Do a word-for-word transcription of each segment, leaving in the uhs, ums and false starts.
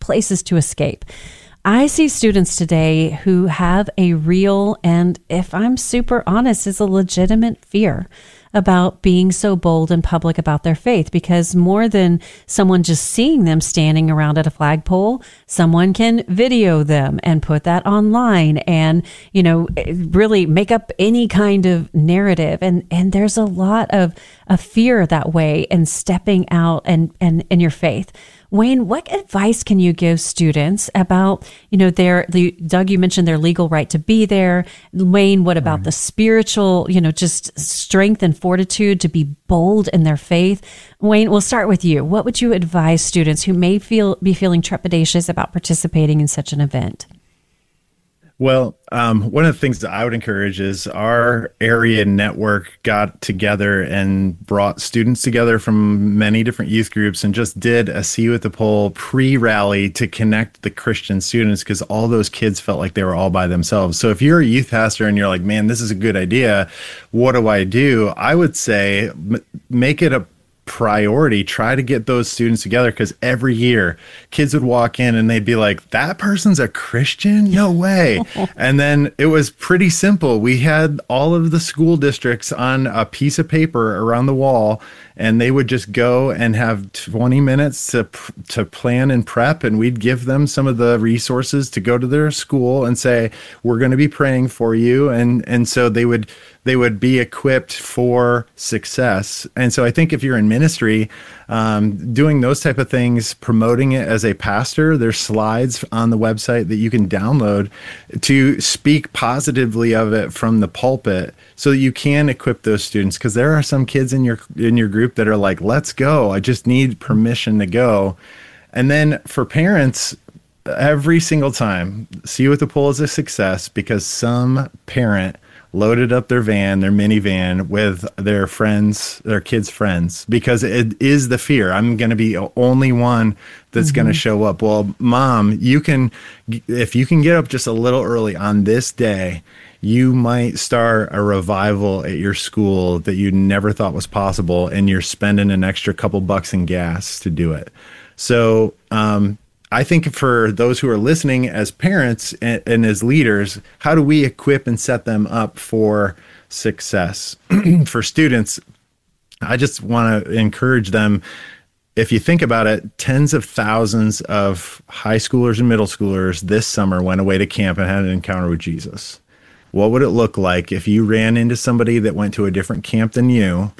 places to escape. I see students today who have a real, and if I'm super honest, is a legitimate fear about being so bold in public about their faith, because more than someone just seeing them standing around at a flagpole, someone can video them and put that online and, you know, really make up any kind of narrative. And, and there's a lot of, of fear that way and stepping out and, and in your faith. Wayne, what advice can you give students about, you know, their, the, Doug, you mentioned their legal right to be there. Wayne, what about right. the spiritual, you know, just strength and fortitude to be bold in their faith? Wayne, we'll start with you. What would you advise students who may feel be feeling trepidatious about participating in such an event? Well, um, one of the things that I would encourage is our area network got together and brought students together from many different youth groups and just did a See You at the Pole pre-rally to connect the Christian students, because all those kids felt like they were all by themselves. So if you're a youth pastor and you're like, man, this is a good idea, what do I do? I would say m- make it a priority. Try to get those students together, because every year kids would walk in and they'd be like, that person's a Christian? No way. And then it was pretty simple. We had all of the school districts on a piece of paper around the wall, and they would just go and have twenty minutes to to plan and prep, and we'd give them some of the resources to go to their school and say, we're going to be praying for you. And and so they would they would be equipped for success. And so I think if you're in ministry, um, doing those type of things, promoting it as a pastor, there's slides on the website that you can download to speak positively of it from the pulpit, so that you can equip those students. Because there are some kids in your in your group that are like, let's go. I just need permission to go. And then for parents, every single time, See You at the Pole is a success because some parent loaded up their van, their minivan, with their friends, their kids' friends, because it is the fear. I'm going to be the only one that's mm-hmm. going to show up. Well, mom, you can, if you can get up just a little early on this day, you might start a revival at your school that you never thought was possible, and you're spending an extra couple bucks in gas to do it. So, um, I think for those who are listening as parents and, and as leaders, how do we equip and set them up for success? For students, I just want to encourage them. If you think about it, tens of thousands of high schoolers and middle schoolers this summer went away to camp and had an encounter with Jesus. What would it look like if you ran into somebody that went to a different camp than you,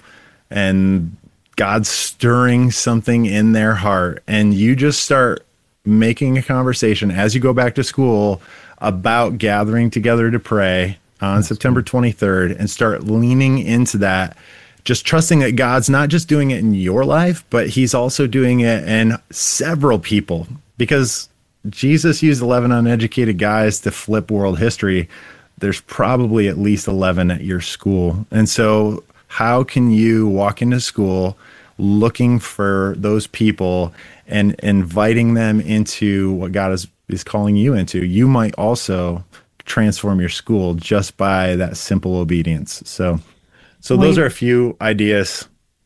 and God's stirring something in their heart, and you just start making a conversation as you go back to school about gathering together to pray on That's September twenty-third, and start leaning into that, just trusting that God's not just doing it in your life, but he's also doing it in several people, because Jesus used eleven uneducated guys to flip world history. There's probably at least eleven at your school. And so how can you walk into school looking for those people and inviting them into what God is, is calling you into? You might also transform your school just by that simple obedience. So, so Wait, those are a few ideas.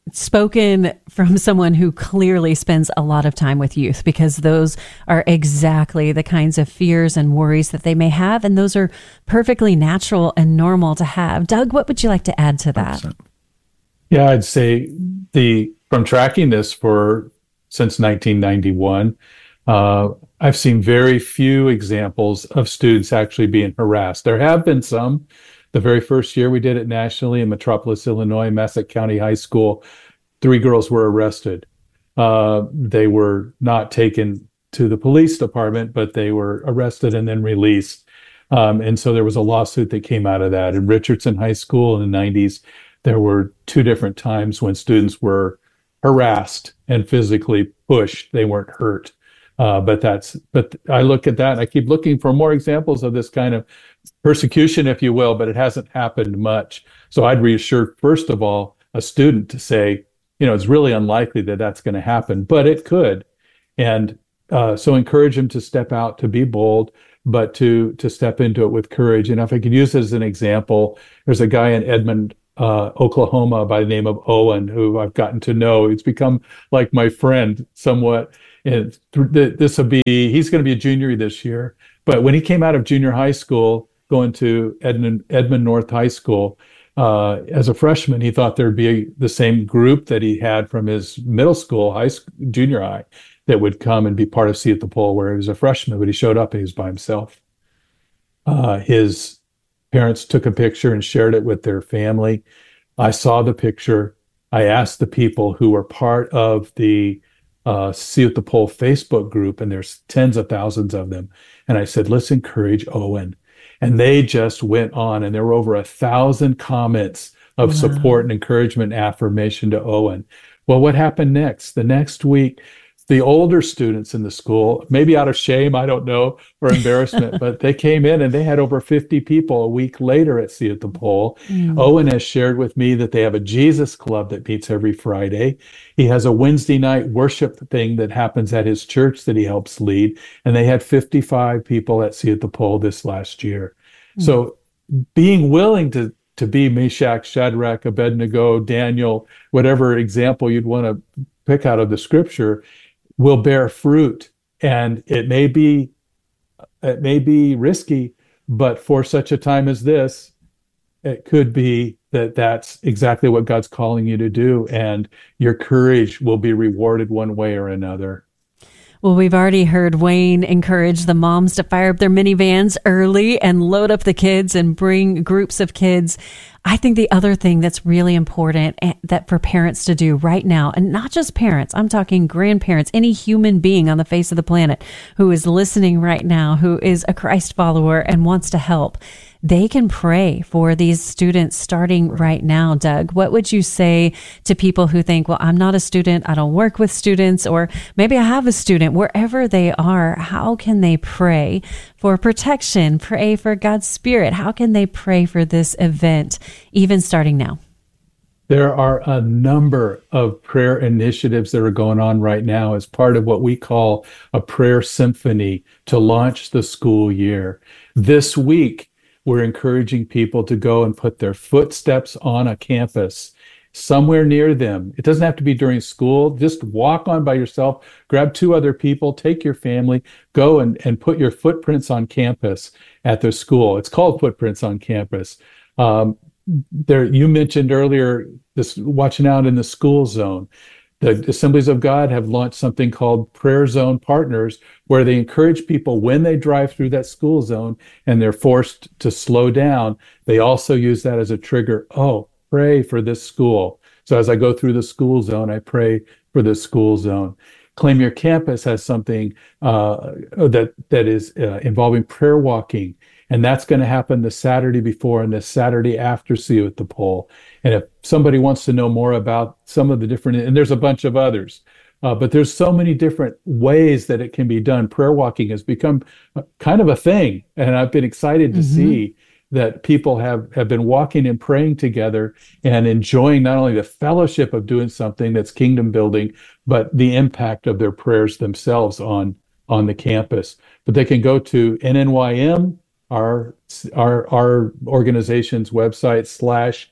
Spoken from someone who clearly spends a lot of time with youth, because those are exactly the kinds of fears and worries that they may have. And those are perfectly natural and normal to have. Doug, what would you like to add to that? one hundred percent. Yeah, I'd say the from tracking this for since nineteen ninety-one, uh, I've seen very few examples of students actually being harassed. There have been some. The very first year we did it nationally in Metropolis, Illinois, Massac County High School, three girls were arrested. Uh, they were not taken to the police department, but they were arrested and then released. Um, and so there was a lawsuit that came out of that. In Richardson High School in the nineties, there were two different times when students were harassed and physically pushed. They weren't hurt. Uh, but that's, but I look at that and I keep looking for more examples of this kind of persecution, if you will, but it hasn't happened much. So I'd reassure, first of all, a student to say, you know, it's really unlikely that that's going to happen, but it could. And uh, so encourage them to step out, to be bold, but to to step into it with courage. And if I could use it as an example, there's a guy in Edmond, uh, Oklahoma by the name of Owen, who I've gotten to know. He's become like my friend somewhat. And this will be, he's going to be a junior this year. But when he came out of junior high school, going to Edmond, Edmond North High School, uh, as a freshman, he thought there'd be the same group that he had from his middle school, high school, junior high, that would come and be part of See at the Pole where he was a freshman, but he showed up and he was by himself. Uh, his parents took a picture and shared it with their family. I saw the picture. I asked the people who were part of the uh, See at the Pole Facebook group, and there's tens of thousands of them. And I said, let's encourage Owen. And they just went on, and there were over a thousand comments of wow. support and encouragement and affirmation to Owen. Well, what happened next? The next week, the older students in the school, maybe out of shame, I don't know, or embarrassment, but they came in and they had over fifty people a week later at See at the Pole. Mm. Owen has shared with me that they have a Jesus Club that meets every Friday. He has a Wednesday night worship thing that happens at his church that he helps lead. And they had fifty-five people at See at the Pole this last year. Mm. So being willing to to be Meshach, Shadrach, Abednego, Daniel, whatever example you'd want to pick out of the scripture, will bear fruit. And it may be it may be risky, but for such a time as this, it could be that that's exactly what God's calling you to do, and your courage will be rewarded one way or another. Well, we've already heard Wayne encourage the moms to fire up their minivans early and load up the kids and bring groups of kids. I think the other thing that's really important that for parents to do right now, and not just parents, I'm talking grandparents, any human being on the face of the planet who is listening right now, who is a Christ follower and wants to help, they can pray for these students starting right now. Doug, what would you say to people who think, well, I'm not a student, I don't work with students, or maybe I have a student, wherever they are, how can they pray for protection, pray for God's Spirit? How can they pray for this event, even starting now? There are a number of prayer initiatives that are going on right now as part of what we call a prayer symphony to launch the school year. This week, we're encouraging people to go and put their footsteps on a campus somewhere near them. It doesn't have to be during school. Just walk on by yourself, grab two other people, take your family, go and, and put your footprints on campus at their school. It's called Footprints on Campus. Um, there, you mentioned earlier this watching out in the school zone. The Assemblies of God have launched something called Prayer Zone Partners, where they encourage people when they drive through that school zone and they're forced to slow down, they also use that as a trigger. Oh, pray for this school. So as I go through the school zone, I pray for this school zone. Claim Your Campus has something uh, that that is uh, involving prayer walking. And that's going to happen the Saturday before and the Saturday after See You at the Pole. And if somebody wants to know more about some of the different, and there's a bunch of others, uh, but there's so many different ways that it can be done. Prayer walking has become kind of a thing. And I've been excited to mm-hmm. see that people have, have been walking and praying together and enjoying not only the fellowship of doing something that's kingdom building, but the impact of their prayers themselves on, on the campus. But they can go to N N Y M, our our our organization's website, slash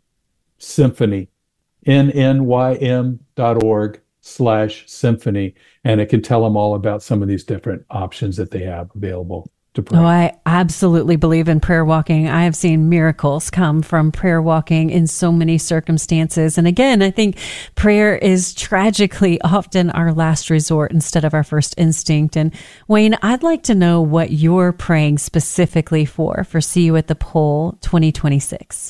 symphony, N N Y M dot org slash symphony, and it can tell them all about some of these different options that they have available to pray. Oh, I absolutely believe in prayer walking. I have seen miracles come from prayer walking in so many circumstances. And again, I think prayer is tragically often our last resort instead of our first instinct. And Wayne, I'd like to know what you're praying specifically for, for See You at the Pole twenty twenty-six.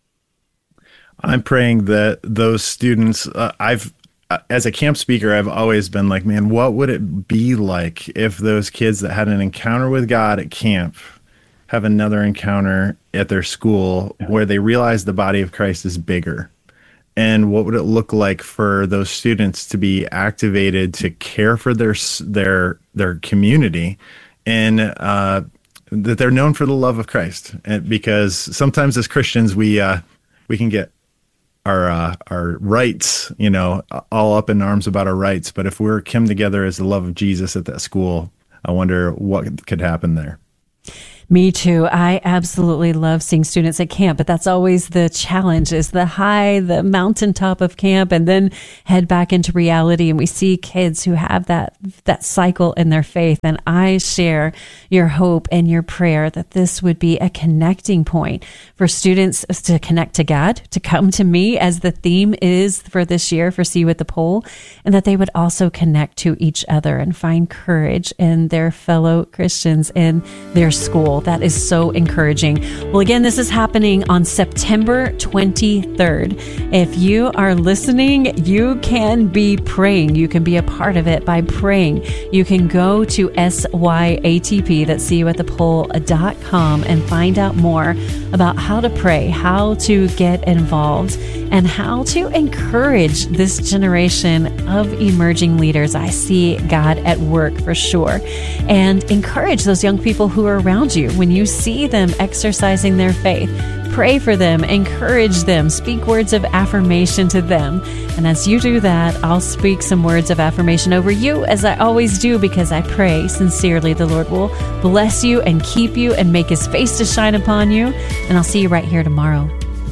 I'm praying that those students, uh, I've, as a camp speaker, I've always been like, man, what would it be like if those kids that had an encounter with God at camp have another encounter at their school yeah. where they realize the body of Christ is bigger? And what would it look like for those students to be activated to care for their their their community, and uh, that they're known for the love of Christ? And because sometimes as Christians, we uh, we can get our uh, our rights, you know, all up in arms about our rights. But if we're come together as the love of Jesus at that school, I wonder what could happen there. Me too. I absolutely love seeing students at camp, but that's always the challenge, is the high, the mountaintop of camp, and then head back into reality. And we see kids who have that, that cycle in their faith. And I share your hope and your prayer that this would be a connecting point for students to connect to God, to come to me, as the theme is for this year for See You at the Pole, and that they would also connect to each other and find courage in their fellow Christians in their school. That is so encouraging. Well, again, this is happening on September twenty-third. If you are listening, you can be praying. You can be a part of it by praying. You can go to S Y A T P, that's see you at the pole dot com, and find out more about how to pray, how to get involved, and how to encourage this generation of emerging leaders. I see God at work for sure. And encourage those young people who are around you. When you see them exercising their faith, pray for them, encourage them, speak words of affirmation to them. And as you do that, I'll speak some words of affirmation over you, as I always do, because I pray sincerely the Lord will bless you and keep you and make His face to shine upon you. And I'll see you right here tomorrow.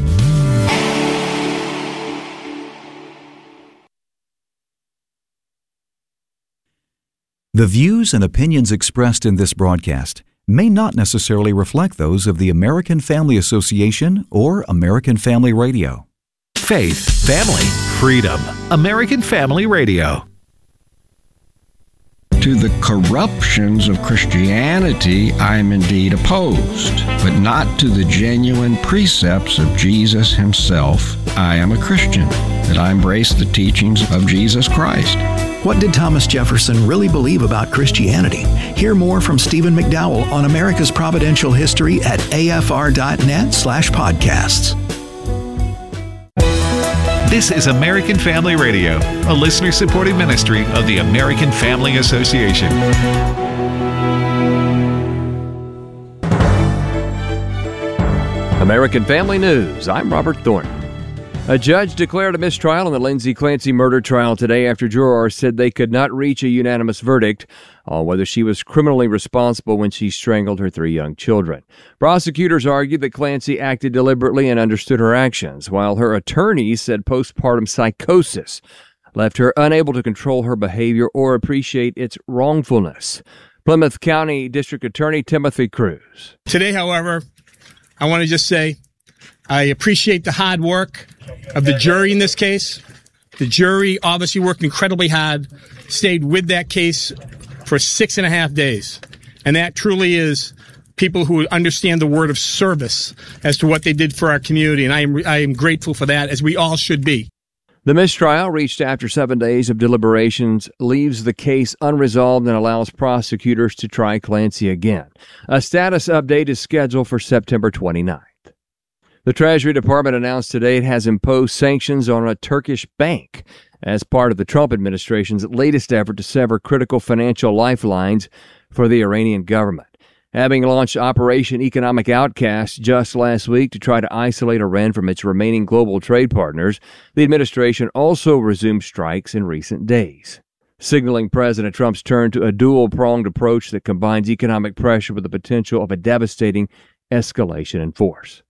The views and opinions expressed in this broadcast may not necessarily reflect those of the American Family Association or American Family Radio. Faith, family, freedom. American Family Radio. To the corruptions of Christianity, I am indeed opposed, but not to the genuine precepts of Jesus Himself. I am a Christian, that I embrace the teachings of Jesus Christ. What did Thomas Jefferson really believe about Christianity? Hear more from Stephen McDowell on America's Providential History at afr.net slash podcasts. This is American Family Radio, a listener-supported ministry of the American Family Association. American Family News. I'm Robert Thornton. A judge declared a mistrial in the Lindsay Clancy murder trial today after jurors said they could not reach a unanimous verdict on whether she was criminally responsible when she strangled her three young children. Prosecutors argued that Clancy acted deliberately and understood her actions, while her attorneys said postpartum psychosis left her unable to control her behavior or appreciate its wrongfulness. Plymouth County District Attorney Timothy Cruz. Today, however, I want to just say I appreciate the hard work of the jury in this case. The jury obviously worked incredibly hard, stayed with that case for six and a half days. And that truly is people who understand the word of service as to what they did for our community. And I am, I am grateful for that, as we all should be. The mistrial, reached after seven days of deliberations, leaves the case unresolved and allows prosecutors to try Clancy again. A status update is scheduled for September twenty-ninth. The Treasury Department announced today it has imposed sanctions on a Turkish bank as part of the Trump administration's latest effort to sever critical financial lifelines for the Iranian government. Having launched Operation Economic Outcast just last week to try to isolate Iran from its remaining global trade partners, the administration also resumed strikes in recent days, signaling President Trump's turn to a dual-pronged approach that combines economic pressure with the potential of a devastating escalation in force.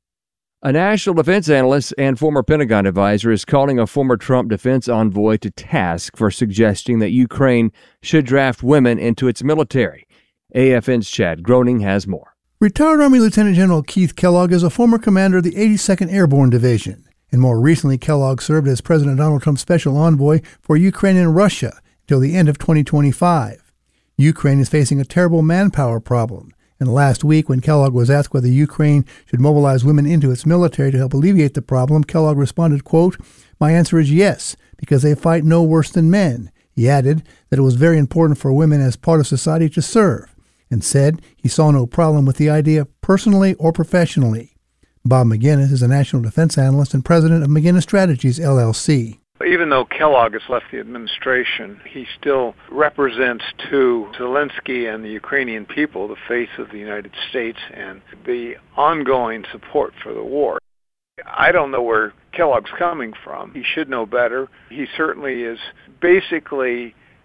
A national defense analyst and former Pentagon advisor is calling a former Trump defense envoy to task for suggesting that Ukraine should draft women into its military. A F N's Chad Groening has more. Retired Army Lieutenant General Keith Kellogg is a former commander of the eighty-second Airborne Division. And more recently, Kellogg served as President Donald Trump's special envoy for Ukraine and Russia until the end of twenty twenty-five. Ukraine is facing a terrible manpower problem. And last week, when Kellogg was asked whether Ukraine should mobilize women into its military to help alleviate the problem, Kellogg responded, quote, "My answer is yes, because they fight no worse than men." He added that it was very important for women as part of society to serve, and said he saw no problem with the idea personally or professionally. Bob McGinnis is a national defense analyst and president of McGinnis Strategies, L L C. Even though Kellogg has left the administration, he still represents to Zelensky and the Ukrainian people the face of the United States and the ongoing support for the war. I don't know where Kellogg's coming from. He should know better. He certainly is basically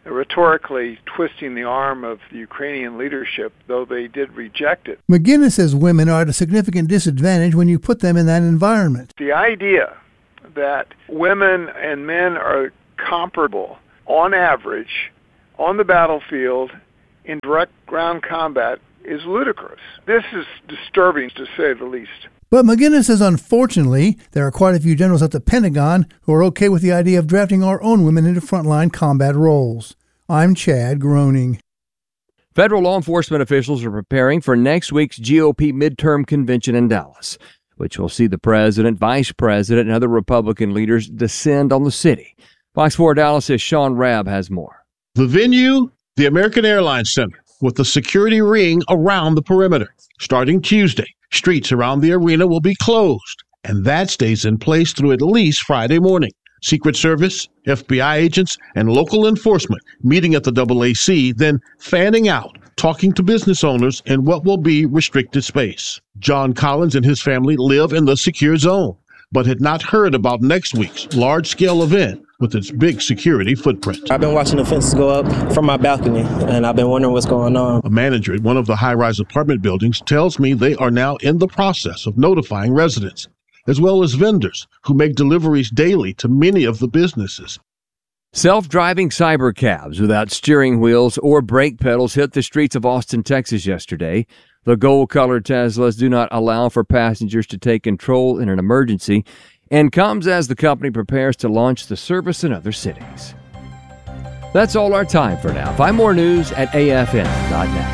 rhetorically twisting the arm of the Ukrainian leadership, though they did reject it. McGinnis says women are at a significant disadvantage when you put them in that environment. The idea that women and men are comparable on average on the battlefield in direct ground combat is ludicrous. This is disturbing, to say the least. But McGinnis says, unfortunately, there are quite a few generals at the Pentagon who are okay with the idea of drafting our own women into frontline combat roles. I'm Chad Groening. Federal law enforcement officials are preparing for next week's G O P midterm convention in Dallas, which will see the president, vice president, and other Republican leaders descend on the city. Fox four Dallas' Sean Rabb has more. The venue, the American Airlines Center, with a security ring around the perimeter. Starting Tuesday, streets around the arena will be closed, and that stays in place through at least Friday morning. Secret Service, F B I agents, and local enforcement meeting at the double A C, then fanning out, talking to business owners in what will be restricted space. John Collins and his family live in the secure zone, but had not heard about next week's large-scale event with its big security footprint. I've been watching the fences go up from my balcony, and I've been wondering what's going on. A manager at one of the high-rise apartment buildings tells me they are now in the process of notifying residents, as well as vendors who make deliveries daily to many of the businesses. Self-driving cyber cabs without steering wheels or brake pedals hit the streets of Austin, Texas yesterday. The gold-colored Teslas do not allow for passengers to take control in an emergency, and comes as the company prepares to launch the service in other cities. That's all our time for now. Find more news at A F N dot net.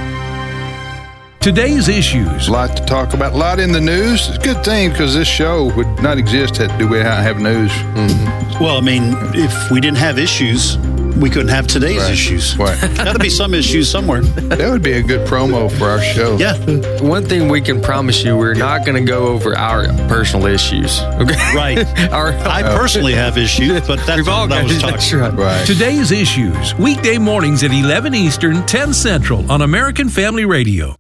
Today's issues. A lot to talk about, a lot in the news. It's a good thing because this show would not exist had do we have news. Mm-hmm. Well, I mean, if we didn't have issues, we couldn't have today's right. issues. Right. Got to be some issues somewhere. That would be a good promo for our show. Yeah. One thing we can promise you, we're not going to go over our personal issues. Okay. Right. our, I personally have issues, but that's all what I was talking about. Right. Right. Today's issues, weekday mornings at eleven Eastern, ten Central on American Family Radio.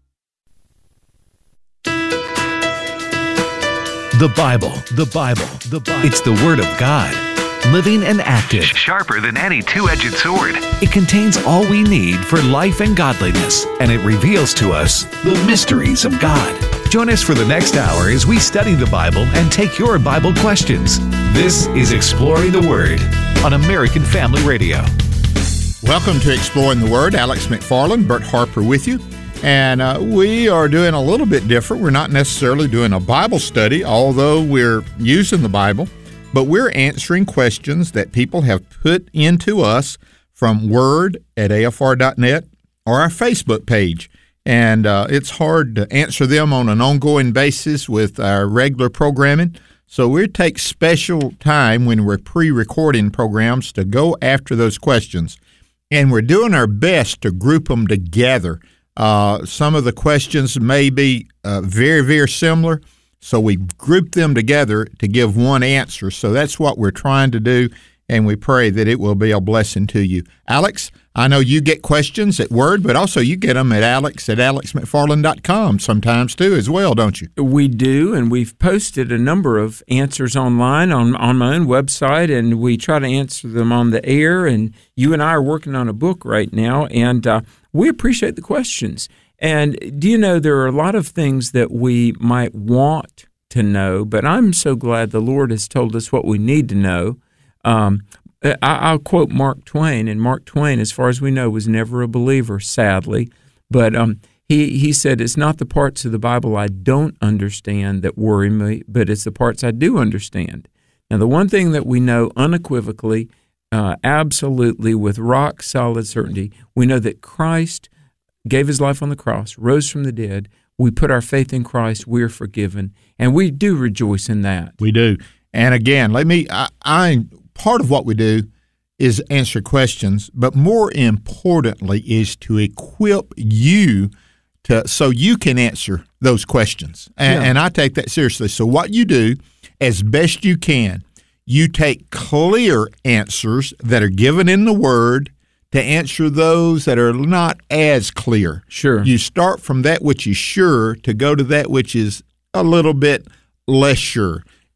The Bible, the Bible, the Bible. It's the Word of God, living and active. Sharper than any two-edged sword. It contains all we need for life and godliness, and it reveals to us the mysteries of God. Join us for the next hour as we study the Bible and take your Bible questions. This is Exploring the Word on American Family Radio. Welcome to Exploring the Word. Alex McFarland, Bert Harper with you. And uh, we are doing a little bit different. We're not necessarily doing a Bible study, although we're using the Bible, but we're answering questions that people have put into us from word at A F R dot net or our Facebook page. And uh, it's hard to answer them on an ongoing basis with our regular programming. So we take special time when we're pre-recording programs to go after those questions. And we're doing our best to group them together. Uh, some of the questions may be uh, very, very similar, so we group them together to give one answer. So that's what we're trying to do, and we pray that it will be a blessing to you. Alex, I know you get questions at Word, but also you get them at alex at alex mcfarland dot com sometimes too as well, don't you? We do, and we've posted a number of answers online on, on my own website, and we try to answer them on the air, and you and I are working on a book right now, and uh, we appreciate the questions. And do you know, there are a lot of things that we might want to know, but I'm so glad the Lord has told us what we need to know. Um, I, I'll quote Mark Twain, and Mark Twain, as far as we know, was never a believer, sadly. But um, he, he said, it's not the parts of the Bible I don't understand that worry me, but it's the parts I do understand. Now, the one thing that we know unequivocally, Uh, absolutely, with rock-solid certainty, we know that Christ gave his life on the cross, rose from the dead. We put our faith in Christ, we're forgiven, and we do rejoice in that. We do. And again, let me, I, I part of what we do is answer questions, but more importantly is to equip you to so you can answer those questions. And, yeah. and I take that seriously. So what you do, as best you can, you take clear answers that are given in the Word to answer those that are not as clear. Sure. You start from that which is sure to go to that which is a little bit less sure.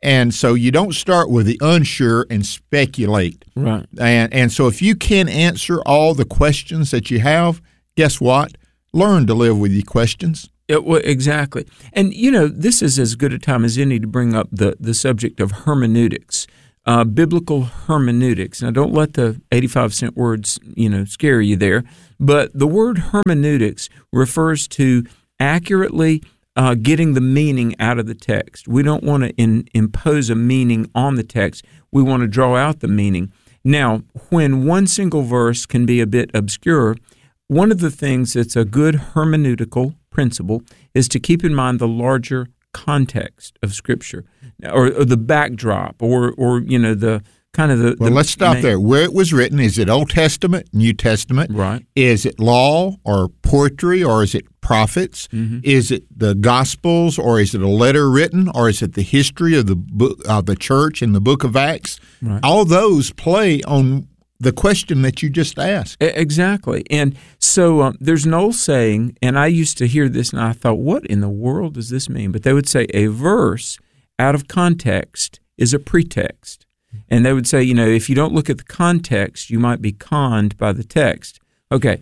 And so you don't start with the unsure and speculate. Right. And and so if you can answer all the questions that you have, guess what? Learn to live with your questions. It, well, exactly. And, you know, this is as good a time as any to bring up the, the subject of hermeneutics, uh, biblical hermeneutics. Now, don't let the eighty-five cent words, you know, scare you there. But the word hermeneutics refers to accurately uh, getting the meaning out of the text. We don't want to in, impose a meaning on the text. We want to draw out the meaning. Now, when one single verse can be a bit obscure, one of the things that's a good hermeneutical principle is to keep in mind the larger context of Scripture, or, or the backdrop, or, or you know, the kind of the. Well, the let's stop main, there. Where it was written, is it Old Testament, New Testament? Right. Is it law or poetry, or is it prophets? Mm-hmm. Is it the Gospels, or is it a letter written, or is it the history of the book of the church in the Book of Acts? Right. All those play on the question that you just asked. Exactly. And so um, there's an old saying, and I used to hear this, and I thought, what in the world does this mean? But they would say a verse out of context is a pretext. And they would say, you know, if you don't look at the context, you might be conned by the text. Okay,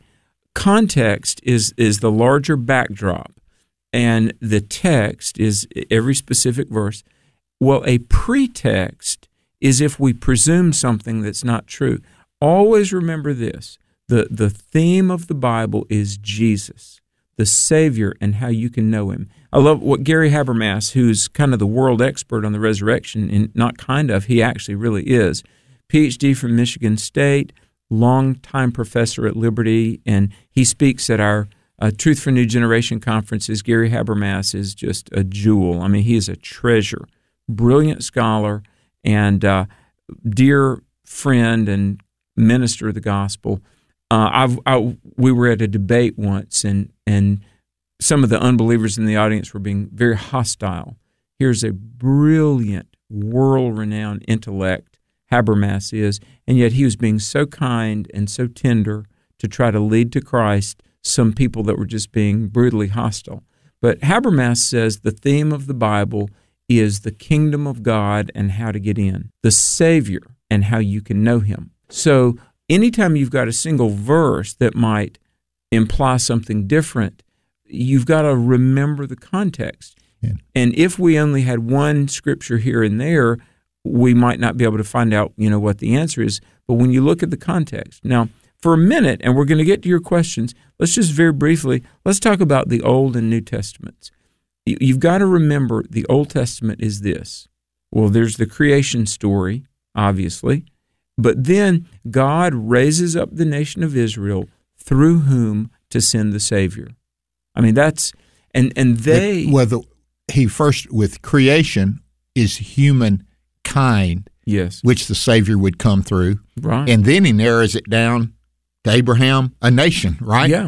context is, is the larger backdrop, and the text is every specific verse. Well, a pretext is if we presume something that's not true. Always remember this. The, the theme of the Bible is Jesus, the Savior, and how you can know Him. I love what Gary Habermas, who's kind of the world expert on the resurrection, and not kind of, he actually really is, P H D from Michigan State, longtime professor at Liberty, and he speaks at our uh, Truth for New Generation conferences. Gary Habermas is just a jewel. I mean, he is a treasure, brilliant scholar, and uh, dear friend and minister of the gospel. Uh, I've, I, we were at a debate once, and and some of the unbelievers in the audience were being very hostile. Here's a brilliant, world-renowned intellect, Habermas is, and yet he was being so kind and so tender to try to lead to Christ some people that were just being brutally hostile. But Habermas says the theme of the Bible is the kingdom of God and how to get in, the Savior and how you can know Him. So anytime you've got a single verse that might imply something different, you've got to remember the context. Yeah. And if we only had one scripture here and there, we might not be able to find out, you know, what the answer is. But when you look at the context. Now, for a minute, and we're going to get to your questions, let's just very briefly, let's talk about the Old and New Testaments. You've got to remember the Old Testament is this. Well, there's the creation story, obviously. But then God raises up the nation of Israel through whom to send the Savior. I mean, that's, and, and they... Well, the, he first, with creation, is humankind, yes, which the Savior would come through. Right. And then he narrows it down to Abraham, a nation, right? Yeah.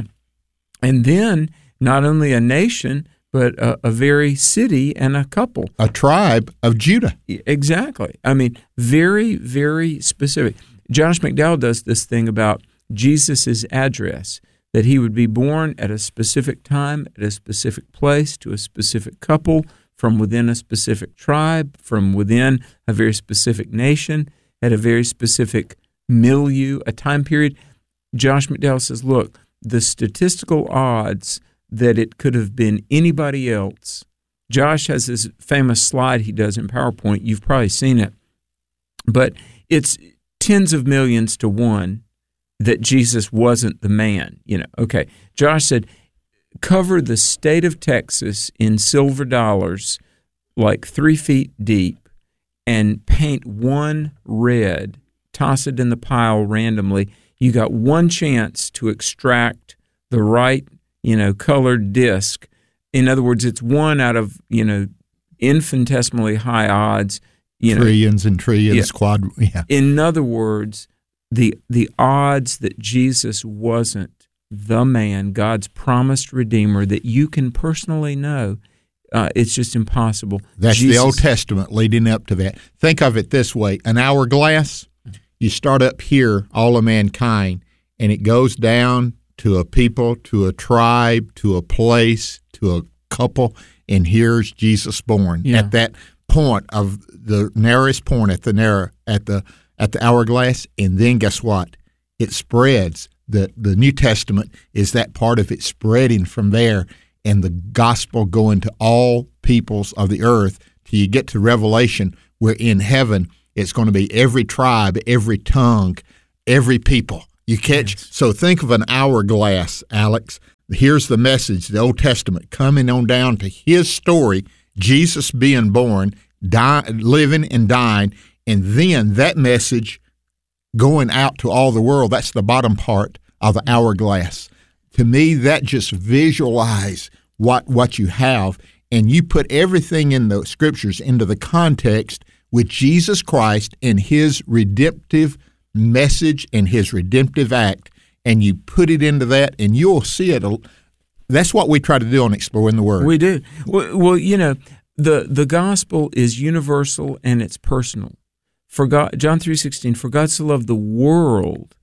And then not only a nation, but a, a very city and a couple. A tribe of Judah. Exactly. I mean, very, very specific. Josh McDowell does this thing about Jesus' address, that he would be born at a specific time, at a specific place, to a specific couple, from within a specific tribe, from within a very specific nation, at a very specific milieu, a time period. Josh McDowell says, look, the statistical odds that it could have been anybody else. Josh has this famous slide he does in PowerPoint. You've probably seen it. But it's tens of millions to one that Jesus wasn't the man. You know, okay. Josh said, cover the state of Texas in silver dollars like three feet deep and paint one red, toss it in the pile randomly. You got one chance to extract the right, you know, colored disc. In other words, it's one out of, you know, infinitesimally high odds. You trillions know, and trillions, yeah. quad. Yeah. In other words, the the odds that Jesus wasn't the man, God's promised Redeemer, that you can personally know, uh, it's just impossible. That's Jesus, the Old Testament leading up to that. Think of it this way: an hourglass. You start up here, all of mankind, and it goes down to a people, to a tribe, to a place, to a couple, and here's Jesus born. Yeah. At that point of the narrowest point at the narrow at the at the hourglass, and then guess what? It spreads. The the New Testament is that part of it spreading from there, and the gospel going to all peoples of the earth till you get to Revelation, where in heaven it's going to be every tribe, every tongue, every people. You catch? Yes. So think of an hourglass, Alex. Here's the message, the Old Testament, coming on down to his story, Jesus being born, die, living and dying, and then that message going out to all the world. That's the bottom part of the hourglass. To me, that just visualize what, what you have, and you put everything in the Scriptures into the context with Jesus Christ and his redemptive message and his redemptive act, and you put it into that, and you'll see it. That's what we try to do on Exploring the Word. We do. Well, well you know, the, the gospel is universal and it's personal. For God, John three sixteen, for God so loved the world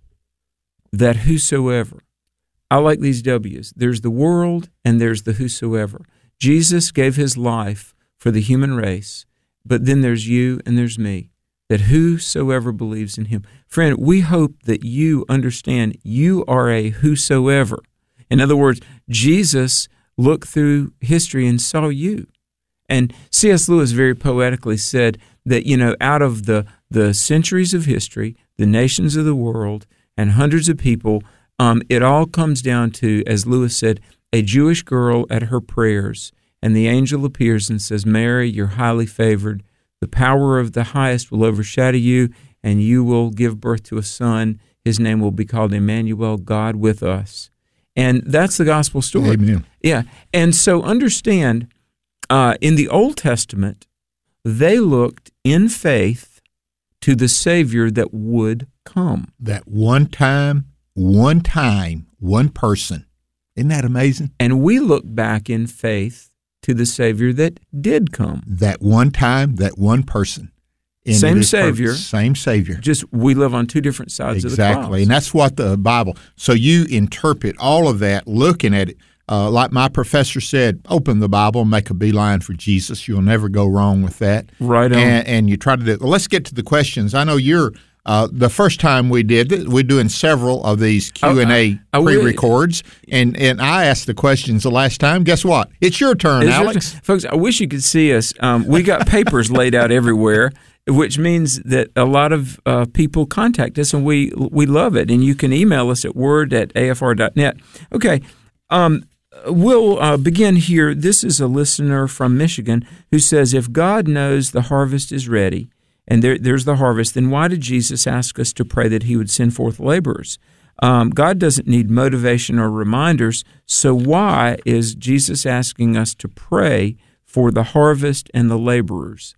that whosoever. I like these W's. There's the world and there's the whosoever. Jesus gave his life for the human race, but then there's you and there's me, that whosoever believes in him. Friend, we hope that you understand you are a whosoever. In other words, Jesus looked through history and saw you. And C S Lewis very poetically said that, you know, out of the, the centuries of history, the nations of the world, and hundreds of people, um, it all comes down to, as Lewis said, a Jewish girl at her prayers, and the angel appears and says, Mary, you're highly favored. The power of the highest will overshadow you, and you will give birth to a son. His name will be called Emmanuel, God with us. And that's the gospel story. Amen. Yeah. And so understand, uh, in the Old Testament, they looked in faith to the Savior that would come. That one time, one time, one person. Isn't that amazing? And we look back in faith to the Savior that did come. That one time, that one person. And same Savior. Purpose, same Savior. Just we live on two different sides exactly. of the cross. Exactly. And that's what the Bible, so you interpret all of that looking at it. Uh, like my professor said, open the Bible, make a beeline for Jesus. You'll never go wrong with that. Right on. And, and you try to do it. Well, let's get to the questions. I know you're, uh, the first time we did, we're doing several of these Q and A oh, uh, pre-records, and, and I asked the questions the last time. Guess what? It's your turn, it's Alex. Your turn. Folks, I wish you could see us. Um, we got papers laid out everywhere, which means that a lot of uh, people contact us, and we we love it. And you can email us at word at A F R dot net. Okay, um, we'll uh, begin here. This is a listener from Michigan who says, if God knows the harvest is ready, and there, there's the harvest, then why did Jesus ask us to pray that he would send forth laborers? Um, God doesn't need motivation or reminders, so why is Jesus asking us to pray for the harvest and the laborers?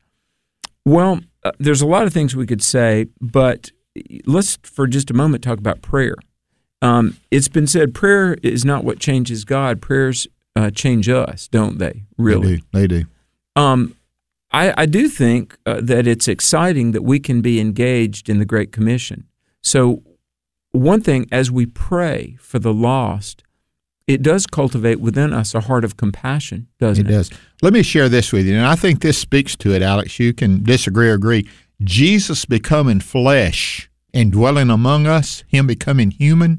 Well, uh, there's a lot of things we could say, but let's, for just a moment, talk about prayer. Um, it's been said prayer is not what changes God. Prayers uh, change us, don't they? Really? They do. They do. Um, I, I do think uh, that it's exciting that we can be engaged in the Great Commission. So one thing, as we pray for the lost, it does cultivate within us a heart of compassion, doesn't it? It does. Let me share this with you, and I think this speaks to it, Alex. You can disagree or agree. Jesus becoming flesh and dwelling among us, him becoming human,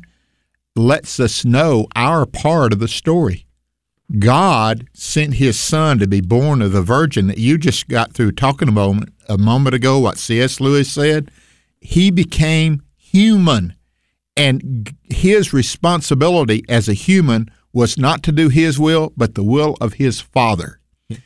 lets us know our part of the story. God sent his son to be born of the virgin that you just got through talking a moment, a moment ago, what C S Lewis said. He became human, and his responsibility as a human was not to do his will, but the will of his Father.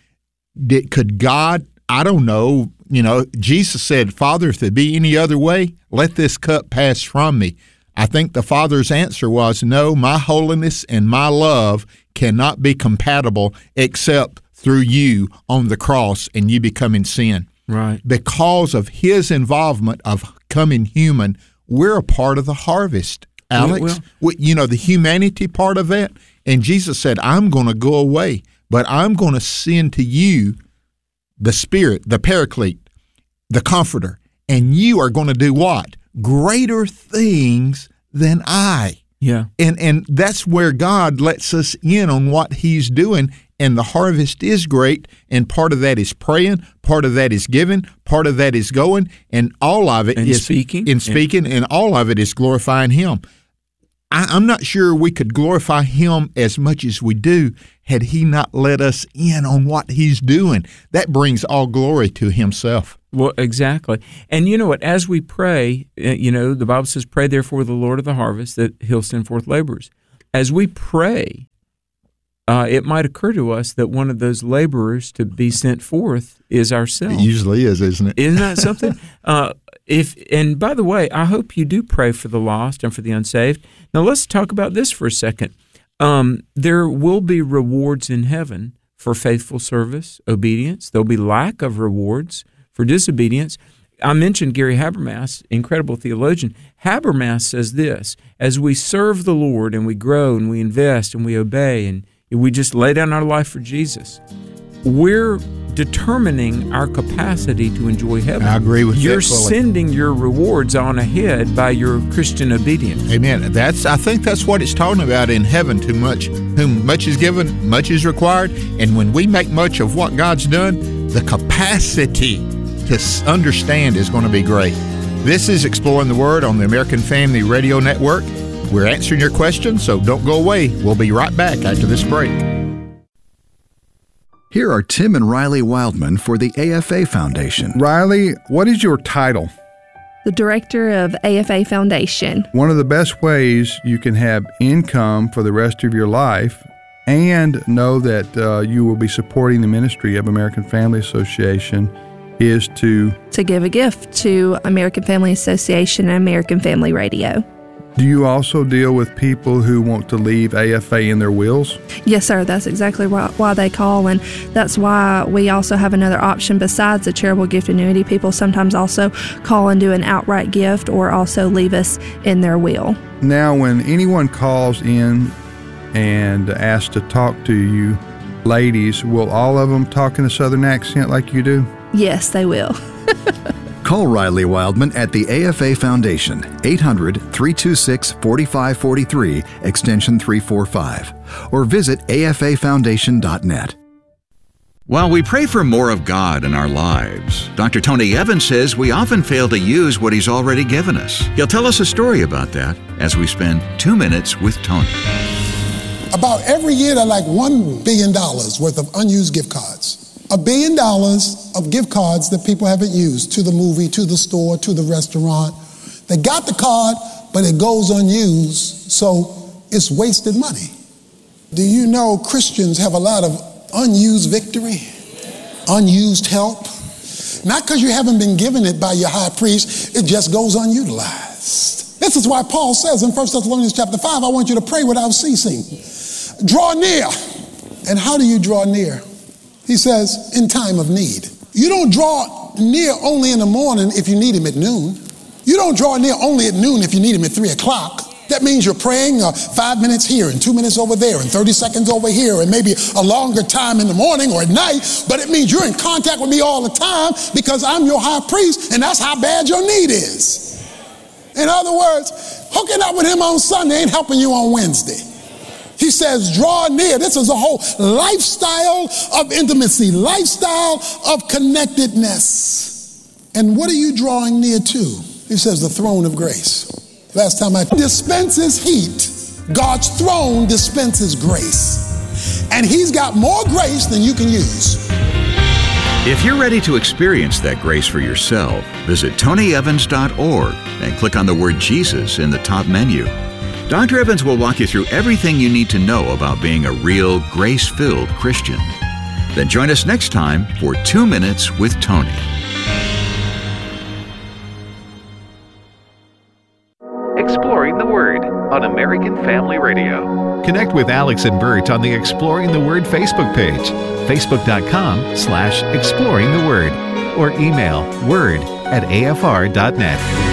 Did, could God, I don't know, you know, Jesus said, Father, if there be any other way, let this cup pass from me. I think the Father's answer was, no, my holiness and my love cannot be compatible except through you on the cross and you becoming sin. Right. Because of his involvement of coming human, we're a part of the harvest, Alex. Well, well, you know, the humanity part of that. And Jesus said, I'm going to go away, but I'm going to send to you the Spirit, the Paraclete, the Comforter, and you are going to do what? Greater things than I. Yeah. And and that's where God lets us in on what he's doing, and the harvest is great, and part of that is praying, part of that is giving, part of that is going, and all of it and is speaking. in speaking, and, and all of it is glorifying Him. I, I'm not sure we could glorify Him as much as we do had He not let us in on what He's doing. That brings all glory to Himself. Well, exactly. And you know what? As we pray, you know, the Bible says, pray therefore the Lord of the harvest that He'll send forth laborers. As we pray, uh, it might occur to us that one of those laborers to be sent forth is ourselves. It usually is, isn't it? Isn't that something? uh, if and by the way, I hope you do pray for the lost and for the unsaved. Now let's talk about this for a second. Um, there will be rewards in heaven for faithful service, obedience. There'll be lack of rewards for disobedience. I mentioned Gary Habermas, incredible theologian. Habermas says this: as we serve the Lord and we grow and we invest and we obey and we just lay down our life for Jesus, we're determining our capacity to enjoy heaven. I agree with You're that fully. sending your rewards on ahead by your Christian obedience. Amen. That's I think that's what it's talking about in heaven. Too much, whom much is given, much is required. And when we make much of what God's done, the capacity to understand is going to be great. This is Exploring the Word on the American Family Radio Network. We're answering your questions, so don't go away. We'll be right back after this break. Here are Tim and Riley Wildman for the A F A Foundation. Riley, what is your title? The Director of A F A Foundation. One of the best ways you can have income for the rest of your life and know that uh, you will be supporting the ministry of American Family Association is to... To give a gift to American Family Association and American Family Radio. Do you also deal with people who want to leave A F A in their wills? Yes, sir. That's exactly why, why they call, and that's why we also have another option besides the charitable gift annuity. People sometimes also call and do an outright gift or also leave us in their will. Now, when anyone calls in and asks to talk to you, ladies, will all of them talk in a Southern accent like you do? Yes, they will. Call Riley Wildman at the A F A Foundation, eight hundred, three two six, four five four three, extension three forty-five, or visit A F A foundation dot net. While we pray for more of God in our lives, Doctor Tony Evans says we often fail to use what He's already given us. He'll tell us a story about that as we spend two minutes with Tony. About every year, there are like one billion dollars worth of unused gift cards. A billion dollars of gift cards that people haven't used to the movie, to the store, to the restaurant. They got the card, but it goes unused, so it's wasted money. Do you know Christians have a lot of unused victory, unused help? Not because you haven't been given it by your high priest, it just goes unutilized. This is why Paul says in First Thessalonians chapter five, I want you to pray without ceasing. Draw near. And how do you draw near? He says, in time of need. You don't draw near only in the morning if you need Him at noon. You don't draw near only at noon if you need Him at three o'clock. That means you're praying uh, five minutes here and two minutes over there and thirty seconds over here and maybe a longer time in the morning or at night. But it means you're in contact with me all the time because I'm your high priest, and that's how bad your need is. In other words, hooking up with Him on Sunday ain't helping you on Wednesday. He says, draw near. This is a whole lifestyle of intimacy, lifestyle of connectedness. And what are you drawing near to? He says, the throne of grace. Last time I dispenses heat, God's throne dispenses grace. And He's got more grace than you can use. If you're ready to experience that grace for yourself, visit tony evans dot org and click on the word Jesus in the top menu. Doctor Evans will walk you through everything you need to know about being a real grace-filled Christian. Then join us next time for Two Minutes with Tony. Exploring the Word on American Family Radio. Connect with Alex and Bert on the Exploring the Word Facebook page, facebook.com slash exploring the word, or email word at A F R dot net.